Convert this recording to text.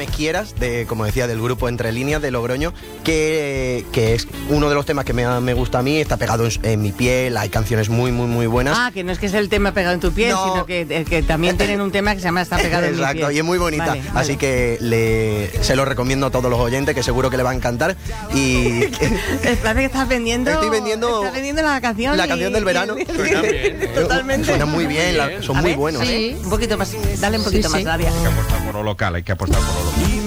Me Quieras, como decía, del grupo Entre Líneas de Logroño, que es uno de los temas que me gusta a mí, está pegado en mi piel, hay canciones muy, muy, muy buenas. Ah, que no es que es el tema pegado en tu piel, No. sino que también tienen un tema que se llama Está pegado en mi piel. Exacto, y es muy bonita, Vale, vale. así que se lo recomiendo a todos los oyentes, que seguro que le va a encantar. Y Parece que estás vendiendo... Estoy vendiendo la canción. la canción del verano. Suena bien, Totalmente. Suena muy bien, son A muy ver, buenos. sí. Un poquito más, dale un poquito Sí, más, sí. Nadia. Hay que apostar por lo local, hay que apostar por lo local.